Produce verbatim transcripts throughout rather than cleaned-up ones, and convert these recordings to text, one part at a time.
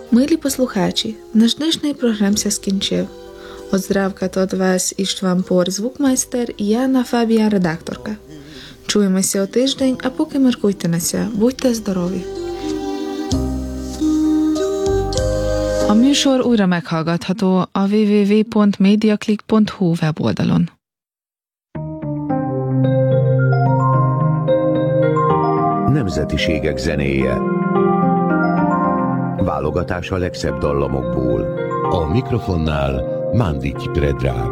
Милі послухачі, наш днішній програмся скінчив. От здравка от вас Іштван Пор, звукмайстер, і Яна Фабія, редакторка. Чуємося о тиждень, а поки міркуйтеся, будьте здорові. A műsor újra meghallgatható a double-u double-u double-u pont mediaclick pont hu weboldalon. Nemzetiségek zenéje. Válogatás a legszebb dallamokból. A mikrofonnál Mandic Predrag.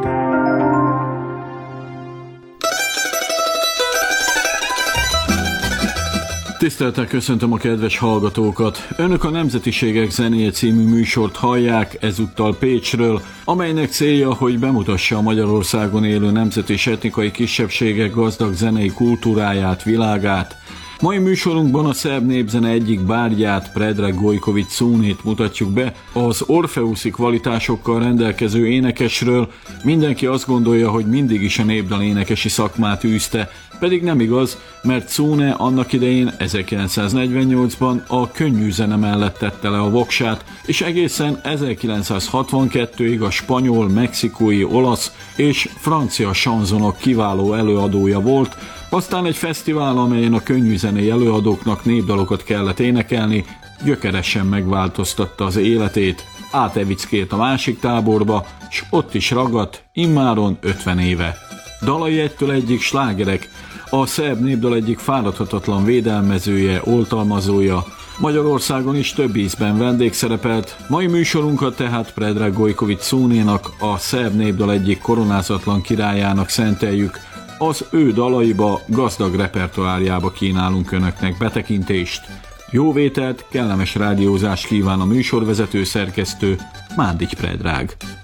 Tiszteltel köszöntöm a kedves hallgatókat! Önök a Nemzetiségek zenéje című műsort hallják, ezúttal Pécsről, amelynek célja, hogy bemutassa a Magyarországon élő nemzeti és etnikai kisebbségek gazdag zenei kultúráját, világát. Mai műsorunkban a szerb népzene egyik bárgyát, Predrag Gojković Cunét mutatjuk be, az orfeuszi kvalitásokkal rendelkező énekesről. Mindenki azt gondolja, hogy mindig is a népdal énekesi szakmát űzte, pedig nem igaz, mert Cune annak idején ezerkilencszáznegyvennyolcban a könnyű zene mellett tette le a voksát, és egészen ezerkilencszázhatvankettőig a spanyol, mexikói, olasz és francia sanzonok kiváló előadója volt. Aztán egy fesztivál, amelyen a könnyűzenei előadóknak népdalokat kellett énekelni, gyökeresen megváltoztatta az életét. Átevickélt a másik táborba, s ott is ragadt, immáron ötven éve. Dalai egytől egyik slágerek, a szerb népdal egyik fáradhatatlan védelmezője, oltalmazója. Magyarországon is több ízben vendégszerepelt. Mai műsorunkat tehát Predrag Gojković Cunénak, a szerb népdal egyik koronázatlan királyának szenteljük. Az ő dalaiba, gazdag repertoárjába kínálunk önöknek betekintést. Jó vételt, kellemes rádiózást kíván a műsorvezető szerkesztő, Mandic Predrag.